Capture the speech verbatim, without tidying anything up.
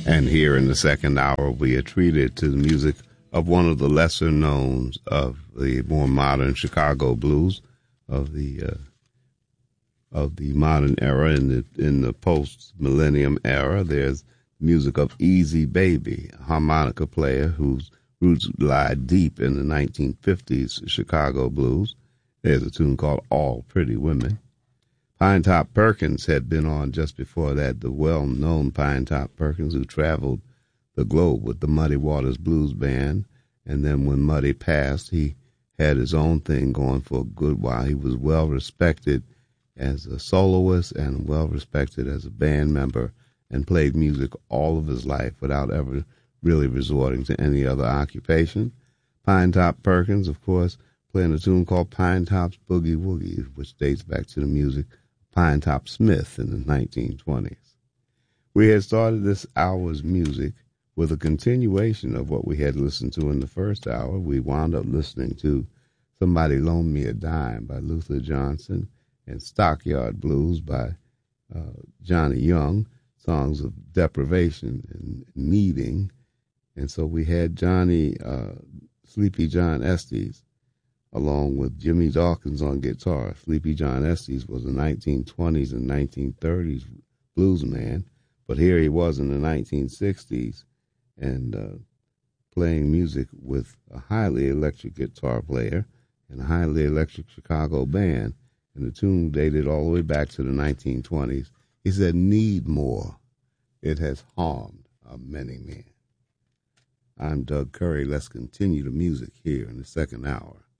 And here in the second hour, we are treated to the music of one of the lesser knowns of the more modern Chicago blues of the uh, of the modern era. In the in the post millennium era, there's music of Easy Baby, a harmonica player whose roots lie deep in the nineteen fifties Chicago blues. There's a tune called All Pretty Women. Pinetop Perkins had been on just before that, the well-known Pinetop Perkins, who traveled the globe with the Muddy Waters Blues Band. And then when Muddy passed, he had his own thing going for a good while. He was well-respected as a soloist and well-respected as a band member and played music all of his life without ever really resorting to any other occupation. Pinetop Perkins, of course, playing a tune called Pinetop's Boogie Woogie, which dates back to the music Pinetop Smith in the nineteen twenties. We had started this hour's music with a continuation of what we had listened to in the first hour. We wound up listening to Somebody Loan Me a Dime by Luther Johnson and Stockyard Blues by uh, Johnny Young, songs of deprivation and needing. And so we had Johnny, uh, Sleepy John Estes, along with Jimmy Dawkins on guitar. Sleepy John Estes was a nineteen twenties and nineteen thirties blues man, but here he was in the nineteen sixties and uh, playing music with a highly electric guitar player and a highly electric Chicago band, and the tune dated all the way back to the nineteen twenties. He said, "Need more. It has harmed a many men." I'm Doug Curry. Let's continue the music here in the second hour.